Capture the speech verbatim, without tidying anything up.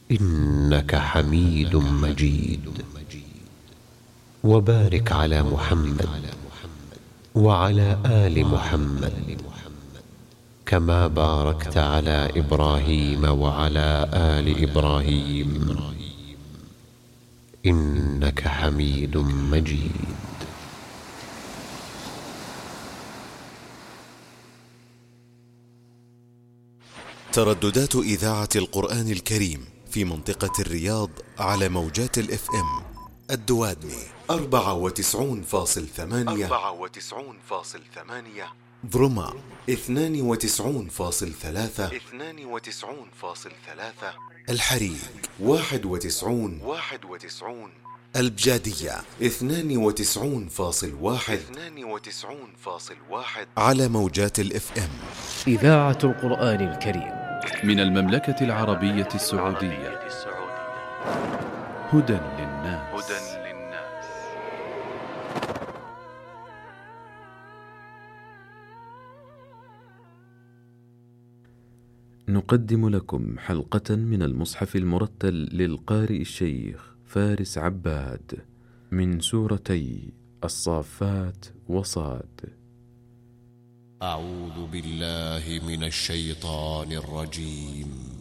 إنك حميد مجيد. وبارك على محمد وعلى آل محمد كما باركت على إبراهيم وعلى آل إبراهيم إنك حميد مجيد. ترددات إذاعة القرآن الكريم في منطقة الرياض على موجات الاف ام الدوادمي أربعة وتسعون فاصل ثمانية أربعة وتسعون فاصل ثمانية، ضرما اثنان وتسعون فاصل ثلاثة اثنان وتسعون فاصل ثلاثة، الحريق واحد وتسعون واحد وتسعون، البجادية اثنان وتسعون فاصل واحد اثنان وتسعون فاصل واحد على موجات الاف ام. إذاعة القرآن الكريم من المملكة العربية السعودية. هدى للناس. هدى للناس. نقدم لكم حلقة من المصحف المرتل للقارئ الشيخ فارس عباد من سورتي الصافات وصاد. أعوذ بالله من الشيطان الرجيم.